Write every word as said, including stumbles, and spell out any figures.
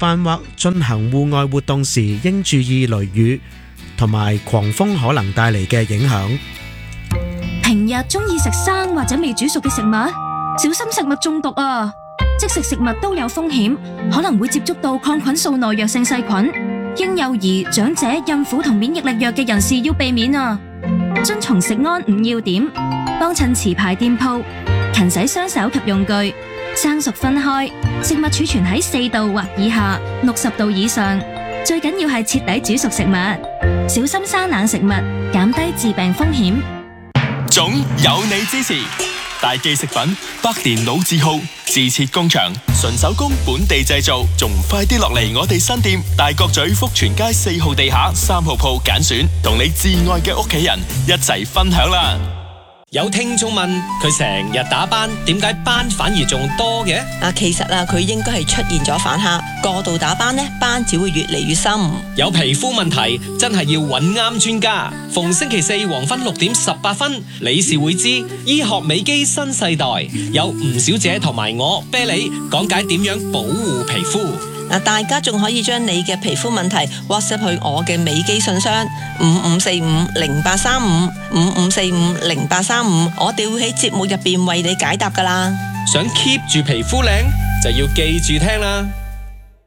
辦或進行戶外活動時，應注意雷雨同埋狂風可能帶嚟嘅影響。 平日中意食生或者未煮熟嘅食物，小心食物中毒啊！即食食物都有風險，可能會接觸到抗菌素耐藥性細菌。嬰幼兒、長者、孕婦同免疫力弱嘅人士要避免啊！遵從食安五要點，幫襯持牌店鋪，勤洗雙手及用具，生熟分開，食物儲存喺四度或以下，六十度以上。最緊要係徹底煮熟食物，小心生冷食物，減低致病風險。 總有你支持，大記食品百年老字號，自設工場，純手工本地製造，仲快啲落嚟我哋新店大角咀福全街四號地下三號鋪揀選，同你至愛嘅屋企人一齊分享啦！ 有聽眾問佢成日打斑，點解斑反而仲多嘅？ 啊，其實啊，佢應該係出現咗反黑，過度打斑呢，斑只會越嚟越深。 有皮膚問題真係要揾啱專家。逢星期四黃昏六點十八分，理事會知醫學美肌新世代，有吳小姐同埋我啤梨講解點樣保護皮膚。 嗱，大家仲可以將你嘅皮膚問題 WhatsApp 去我嘅美肌信箱五五四五零八三五五五四五零八三五，我哋會喺節目入邊為你解答噶啦。 想 keep 住皮膚靚，就要記住聽啦。